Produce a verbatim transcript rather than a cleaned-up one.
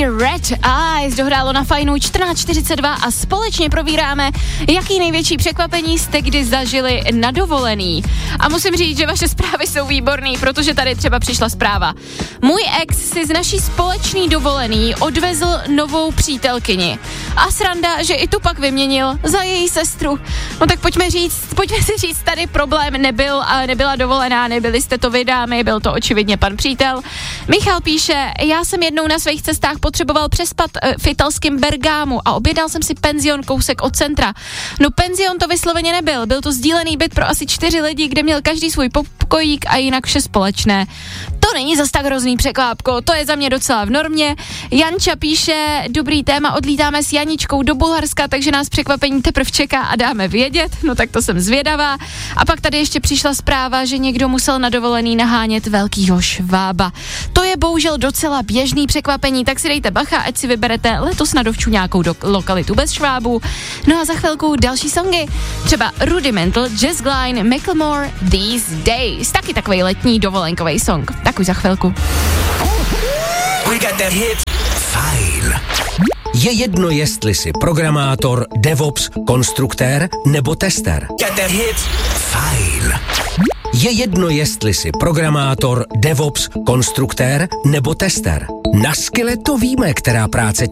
i Red Eyes dohrálo na fajnou čtrnáct čtyřicet dva a společně probíráme, jaký největší překvapení jste kdy zažili na dovolený. A musím říct, že vaše zprávy jsou výborný, protože tady třeba přišla zpráva. Můj ex si z naší společný dovolený odvezl novou přítelkyni. A sranda, že i tu pak vyměnil za její sestru. No tak pojďme říct, pojďme si říct, tady problém nebyl a nebyla dovolená, nebyli jste to vy dámy, byl to očividně pan přítel. Michal píše, já jsem jednou na svých cestách potřeboval přespat e, v italském Bergámu a objednal jsem si penzion kousek od centra. No penzion to vysloveně nebyl, byl to sdílený byt pro asi čtyři lidi, kde měl každý svůj pokojík a jinak vše společné. To není zas tak hrozný překvápko, to je za mě docela v normě. Janča píše, dobrý téma, odlítáme s Janičkou do Bulharska, takže nás překvapení teprve čeká a dáme vědět, no tak to jsem zvědavá. A pak tady ještě přišla zpráva, že někdo musel na dovolený nahánět velkýho švába. To je bohužel docela běžný překvapení, tak si dejte bacha, ať si vyberete letos na dovču nějakou do- lokalitu bez švábů. No a za chvilku další songy, třeba Rudimental, Jazz Glynne, Macklemore, These Days, taky takovej letní dovolenkový song. Tak už za chvilku. Fajn. Je jedno, jestli jsi programátor, DevOps, konstruktér nebo tester. Fajn. Je jedno, jestli jsi programátor, DevOps, konstruktér nebo tester. Na Skille to víme, která práce